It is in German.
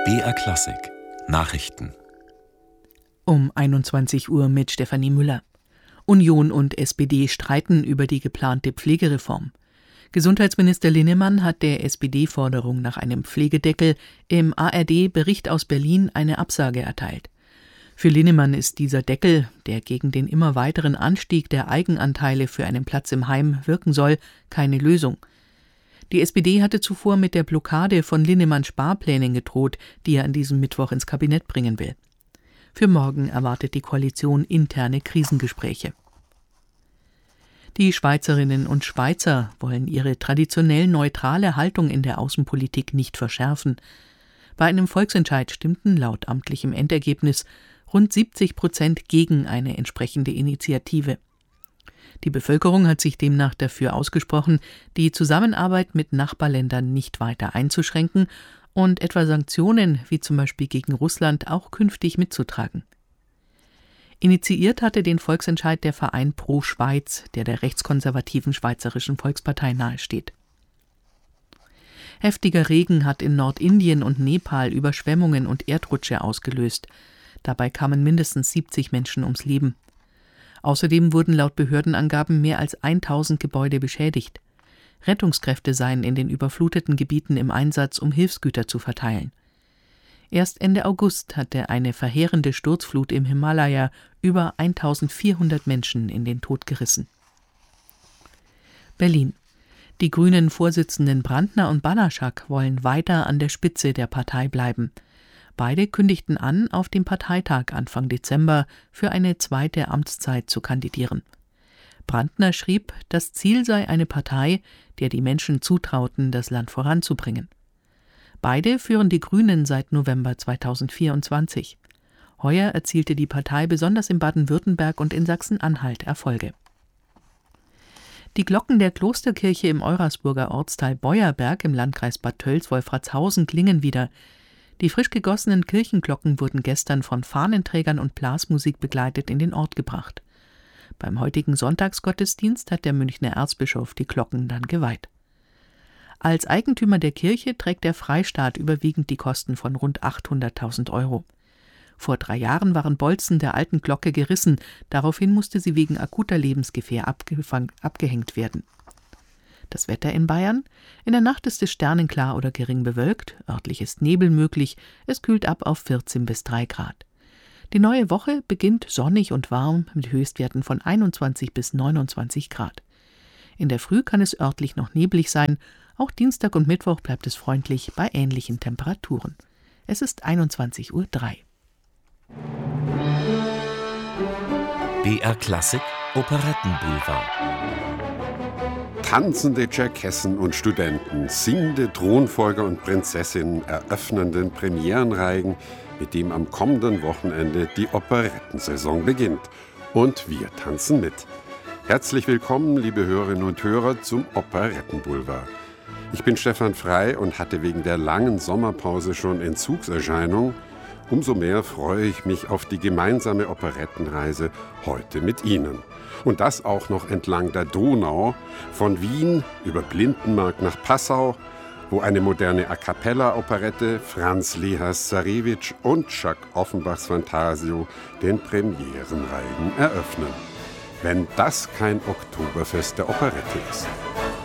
BR Klassik Nachrichten Um 21 Uhr mit Stefanie Müller. Union und SPD streiten über die geplante Pflegereform. Gesundheitsminister Linnemann hat der SPD-Forderung nach einem Pflegedeckel im ARD-Bericht aus Berlin eine Absage erteilt. Für Linnemann ist dieser Deckel, der gegen den immer weiteren Anstieg der Eigenanteile für einen Platz im Heim wirken soll, keine Lösung. Die SPD hatte zuvor mit der Blockade von Linnemanns Sparplänen gedroht, die er an diesem Mittwoch ins Kabinett bringen will. Für morgen erwartet die Koalition interne Krisengespräche. Die Schweizerinnen und Schweizer wollen ihre traditionell neutrale Haltung in der Außenpolitik nicht verschärfen. Bei einem Volksentscheid stimmten laut amtlichem Endergebnis rund 70% gegen eine entsprechende Initiative. Die Bevölkerung hat sich demnach dafür ausgesprochen, die Zusammenarbeit mit Nachbarländern nicht weiter einzuschränken und etwa Sanktionen wie zum Beispiel gegen Russland auch künftig mitzutragen. Initiiert hatte den Volksentscheid der Verein Pro Schweiz, der rechtskonservativen Schweizerischen Volkspartei nahesteht. Heftiger Regen hat in Nordindien und Nepal Überschwemmungen und Erdrutsche ausgelöst. Dabei kamen mindestens 70 Menschen ums Leben. Außerdem wurden laut Behördenangaben mehr als 1000 Gebäude beschädigt. Rettungskräfte seien in den überfluteten Gebieten im Einsatz, um Hilfsgüter zu verteilen. Erst Ende August hatte eine verheerende Sturzflut im Himalaya über 1400 Menschen in den Tod gerissen. Berlin. Die Grünen-Vorsitzenden Brandner und Banaschak wollen weiter an der Spitze der Partei bleiben. Beide kündigten an, auf dem Parteitag Anfang Dezember für eine zweite Amtszeit zu kandidieren. Brandner schrieb, das Ziel sei eine Partei, der die Menschen zutrauten, das Land voranzubringen. Beide führen die Grünen seit November 2024. Heuer erzielte die Partei besonders in Baden-Württemberg und in Sachsen-Anhalt Erfolge. Die Glocken der Klosterkirche im Eurasburger Ortsteil Beuerberg im Landkreis Bad Tölz-Wolfratshausen klingen wieder. Die frisch gegossenen Kirchenglocken wurden gestern von Fahnenträgern und Blasmusik begleitet in den Ort gebracht. Beim heutigen Sonntagsgottesdienst hat der Münchner Erzbischof die Glocken dann geweiht. Als Eigentümer der Kirche trägt der Freistaat überwiegend die Kosten von rund 800.000 €. Vor 3 Jahren waren Bolzen der alten Glocke gerissen, daraufhin musste sie wegen akuter Lebensgefahr abgehängt werden. Das Wetter in Bayern? In der Nacht ist es sternenklar oder gering bewölkt, örtlich ist Nebel möglich, es kühlt ab auf 14 bis 3 Grad. Die neue Woche beginnt sonnig und warm mit Höchstwerten von 21 bis 29 Grad. In der Früh kann es örtlich noch neblig sein, auch Dienstag und Mittwoch bleibt es freundlich bei ähnlichen Temperaturen. Es ist 21:03 Uhr. BR Klassik Operettenboulevard. Tanzende Tscherkessen und Studenten, singende Thronfolger und Prinzessinnen eröffnen den Premierenreigen, mit dem am kommenden Wochenende die Operettensaison beginnt. Und wir tanzen mit. Herzlich willkommen, liebe Hörerinnen und Hörer, zum Operettenboulevard. Ich bin Stefan Frei und hatte wegen der langen Sommerpause schon Entzugserscheinung. Umso mehr freue ich mich auf die gemeinsame Operettenreise heute mit Ihnen. Und das auch noch entlang der Donau, von Wien über Blindenmark nach Passau, wo eine moderne A-cappella-Operette Franz Lehas Zarewitsch und Jacques Offenbachs Fantasio den Premierenreigen eröffnen. Wenn das kein Oktoberfest der Operette ist.